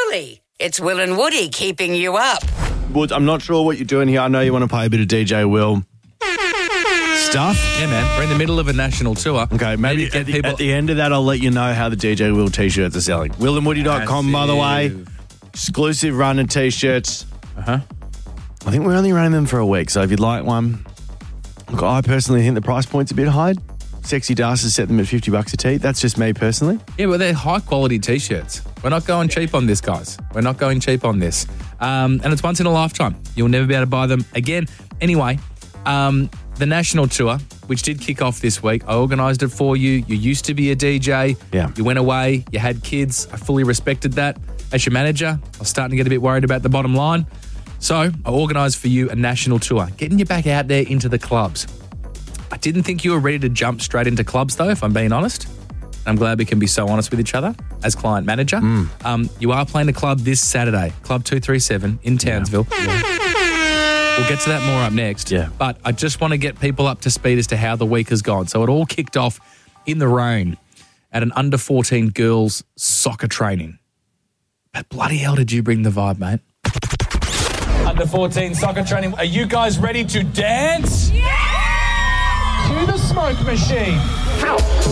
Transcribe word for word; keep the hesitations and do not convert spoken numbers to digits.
early. It's Will and Woody keeping you up. Woods, I'm not sure what you're doing here. I know you want to play a bit of D J Will stuff. Yeah, man. We're in the middle of a national tour. Okay, maybe Need to at get the, people- at the end of that, I'll let you know how the D J Will t-shirts are selling. will and woody dot com, by the way. Exclusive runner t-shirts. Uh-huh. I think we're only running them for a week, so if you'd like one, look, I personally think the price point's a bit high. Sexy Dasses set them at fifty bucks a tee. That's just me personally. Yeah, but they're high-quality T-shirts. We're not going cheap on this, guys. We're not going cheap on this. Um, and it's once in a lifetime. You'll never be able to buy them again. Anyway, um, the national tour, which did kick off this week, I organised it for you. You used to be a D J. Yeah. You went away. You had kids. I fully respected that. As your manager, I was starting to get a bit worried about the bottom line. So I organised for you a national tour, getting you back out there into the clubs. I didn't think you were ready to jump straight into clubs, though, if I'm being honest. I'm glad we can be so honest with each other as client manager. Mm. Um, you are playing a club this Saturday, Club two three seven in Townsville. Yeah. Yeah. We'll get to that more up next. Yeah. But I just want to get people up to speed as to how the week has gone. So it all kicked off in the rain at an under fourteen girls soccer training. But bloody hell did you bring the vibe, mate. Under fourteen soccer training. Are you guys ready to dance? To the smoke machine.